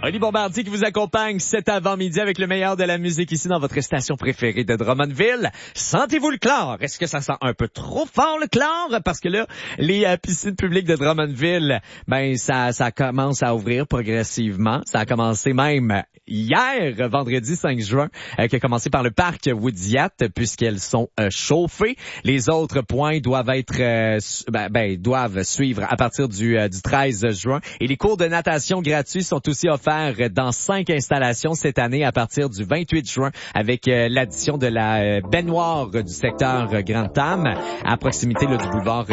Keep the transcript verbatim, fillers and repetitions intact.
Oli Bombardier qui vous accompagne cet avant-midi avec le meilleur de la musique ici dans votre station préférée de Drummondville. Sentez-vous le chlore? Est-ce que ça sent un peu trop fort le chlore? Parce que là, les euh, piscines publiques de Drummondville, ben ça ça commence à ouvrir progressivement. Ça a commencé même hier, vendredi cinq juin, euh, qui a commencé par le parc Woodyat, puisqu'elles sont euh, chauffées. Les autres points doivent être euh, ben, ben doivent suivre à partir du, euh, du treize juin. Et les cours de natation gratuits sont aussi offerts dans cinq installations cette année à partir du vingt-huit juin avec euh, l'addition de la euh, baignoire du secteur euh, Grande-Tam à proximité là, du boulevard